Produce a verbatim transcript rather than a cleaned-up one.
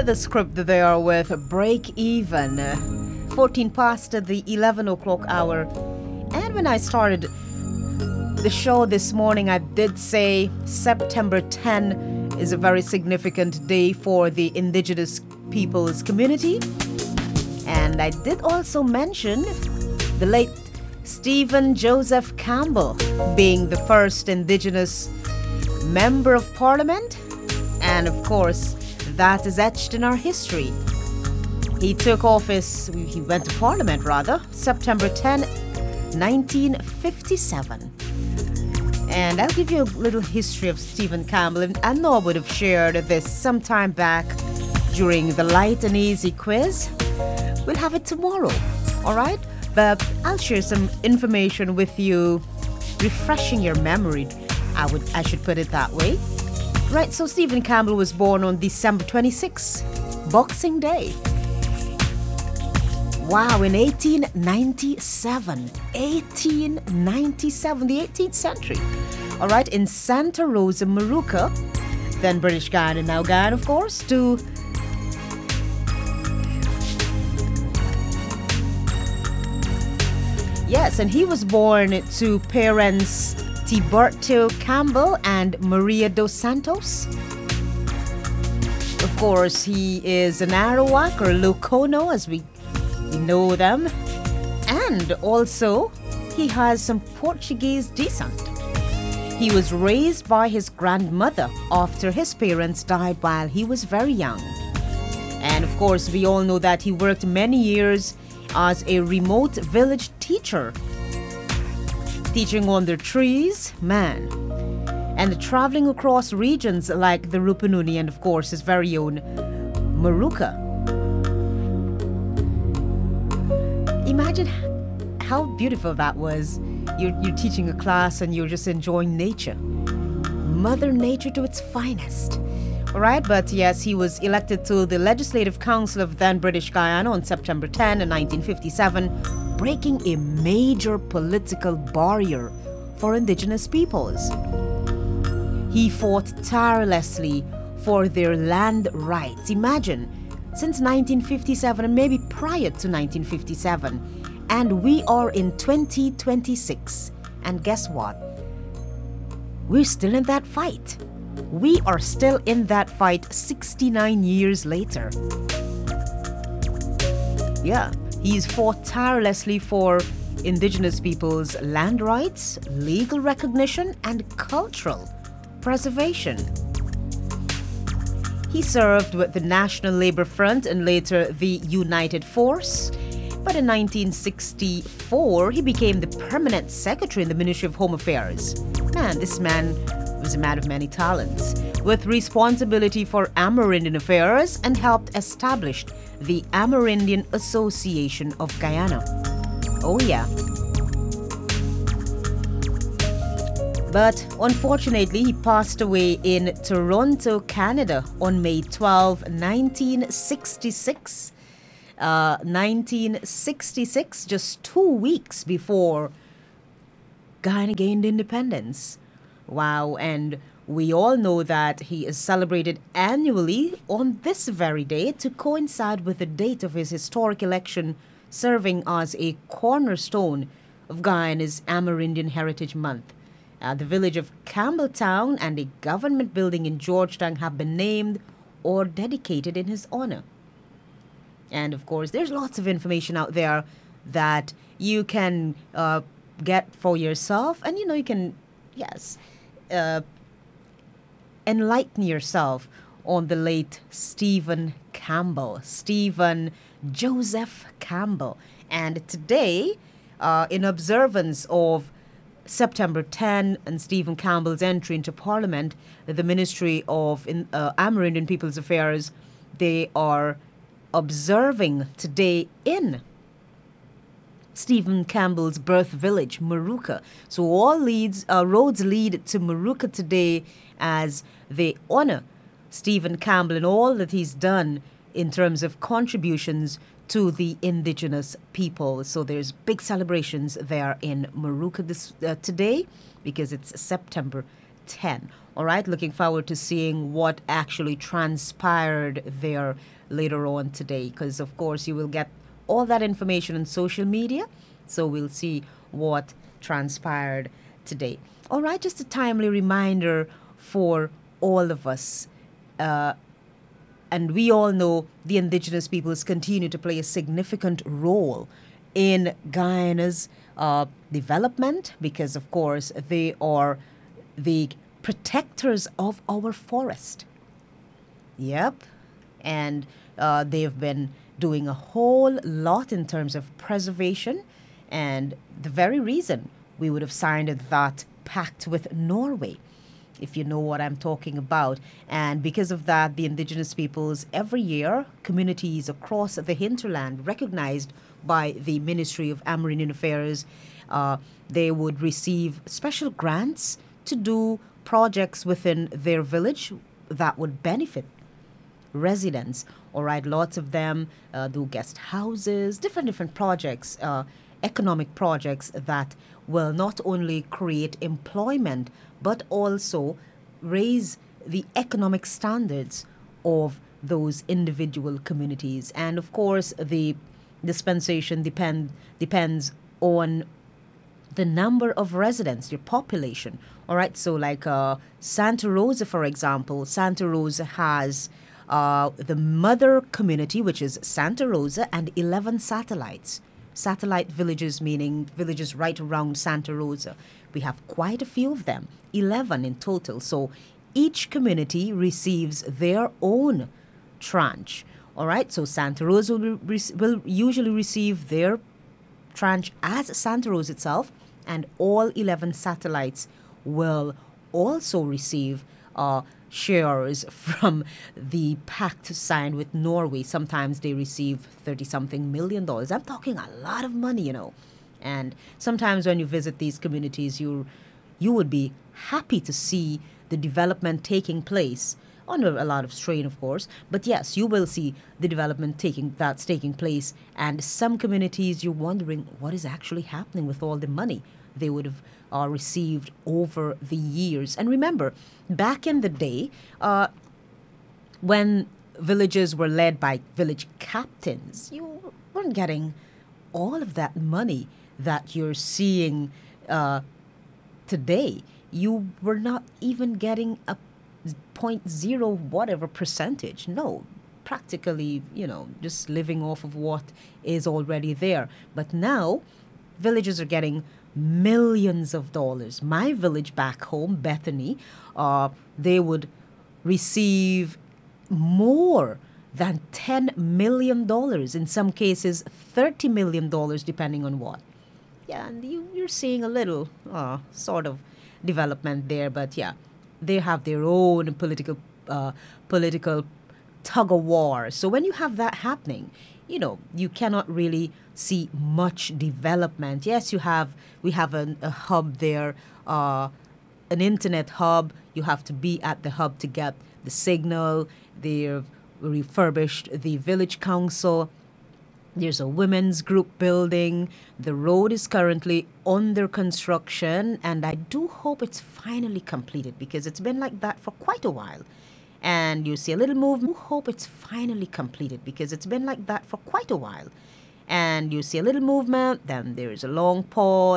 the script there with Break Even, uh, fourteen past the eleven o'clock hour. And when I started the show this morning, I did say September tenth is a very significant day for the Indigenous peoples community. And I did also mention the late Stephen Joseph Campbell being the first Indigenous member of Parliament. And of course, that is etched in our history. He took office, he went to Parliament rather, September tenth, nineteen fifty-seven. And I'll give you a little history of Stephen Campbell. And I know I would have shared this sometime back during the Light and Easy quiz. We'll have it tomorrow, all right? But I'll share some information with you, refreshing your memory. I would, I should put it that way. Right, so Stephen Campbell was born on December twenty-sixth, Boxing Day. Wow, in eighteen ninety-seven. eighteen ninety-seven, the eighteenth century. All right, in Santa Rosa, Moruca, then British Guyana, now Guyana, of course, to Yes, and he was born to parents Tiberto Campbell and Maria dos Santos. Of course, he is an Arawak or Locono, as we, we know them. And also, he has some Portuguese descent. He was raised by his grandmother after his parents died while he was very young. And of course, we all know that he worked many years as a remote village teacher, teaching on the trees, man, and traveling across regions like the Rupununi and, of course, his very own Moruca. Imagine how beautiful that was. You're, you're teaching a class and you're just enjoying nature. Mother Nature to its finest. All right, but yes, he was elected to the Legislative Council of then British Guyana on September tenth, nineteen fifty-seven, breaking a major political barrier for Indigenous peoples. He fought tirelessly for their land rights. Imagine, since nineteen fifty-seven and maybe prior to nineteen fifty-seven, and we are in twenty twenty-six. And guess what? We're still in that fight. We are still in that fight sixty-nine years later. Yeah, he's fought tirelessly for Indigenous peoples' land rights, legal recognition, and cultural preservation. He served with the National Labour Front and later the United Force. But in nineteen sixty-four, he became the permanent secretary in the Ministry of Home Affairs. Man, this man was a man of many talents, with responsibility for Amerindian affairs, and helped establish the Amerindian Association of Guyana. Oh yeah. But unfortunately, he passed away in Toronto, Canada on May twelfth, nineteen sixty-six. Uh, nineteen sixty-six, just two weeks before Guyana gained independence. Wow, and we all know that he is celebrated annually on this very day to coincide with the date of his historic election, serving as a cornerstone of Guyana's Amerindian Heritage Month. Uh, the village of Campbelltown and a government building in Georgetown have been named or dedicated in his honor. And of course, there's lots of information out there that you can uh, get for yourself, and you know, you can, yes, uh, enlighten yourself on the late Stephen Campbell, Stephen Joseph Campbell. And today, uh, in observance of September tenth and Stephen Campbell's entry into Parliament, the Ministry of in, uh, Amerindian People's Affairs, they are observing today in Stephen Campbell's birth village, Moruca. So all leads, uh, roads lead to Moruca today as they honor Stephen Campbell and all that he's done in terms of contributions to the Indigenous people. So there's big celebrations there in Moruca this uh, today because it's September tenth. All right, looking forward to seeing what actually transpired there later on today, because of course you will get all that information on social media. So we'll see what transpired today. All right, just a timely reminder for all of us. Uh, and we all know the indigenous peoples continue to play a significant role in Guyana's uh, development because, of course, they are the protectors of our forest. Yep. And uh, they've been doing a whole lot in terms of preservation. And the very reason we would have signed that pact with Norway, if you know what I'm talking about. And because of that, the indigenous peoples, every year, communities across the hinterland, recognized by the Ministry of Amerindian Affairs, uh, they would receive special grants to do projects within their village that would benefit residents. All right, lots of them uh, do guest houses, different different projects, uh, economic projects that will not only create employment but also raise the economic standards of those individual communities. And of course, the dispensation depend depends on the number of residents, your population. All right, so like uh, Santa Rosa, for example, Santa Rosa has uh, the mother community, which is Santa Rosa, and eleven satellites. Satellite villages, meaning villages right around Santa Rosa. We have quite a few of them, eleven in total. So each community receives their own tranche. All right, so Santa Rosa will, re- will usually receive their tranche as Santa Rosa itself, and all eleven satellites will also receive uh, shares from the pact signed with Norway. Sometimes they receive thirty something million dollars. I'm talking a lot of money, you know. And sometimes when you visit these communities, you you would be happy to see the development taking place under a lot of strain, of course. But yes, you will see the development taking that's taking place. And some communities, you're wondering what is actually happening with all the money they would have uh, received over the years. And remember, back in the day, uh, when villages were led by village captains, you weren't getting all of that money that you're seeing uh, today. You were not even getting a point zero whatever percentage. No, practically, you know, just living off of what is already there. But now, villages are getting millions of dollars. My village back home, Bethany, uh, they would receive more than ten million dollars, in some cases thirty million dollars, depending on what. Yeah, and you, you're seeing a little uh, sort of development there, but yeah, they have their own political uh, political tug of war. So when you have that happening, you know, you cannot really see much development. Yes, you have we have an, a hub there, uh, an internet hub. You have to be at the hub to get the signal. They've refurbished the village council. There's a women's group building. The road is currently under construction, and I do hope it's finally completed because it's been like that for quite a while. And you see a little movement. I do hope it's finally completed because it's been like that for quite a while. And you see a little movement, then there's a long pause.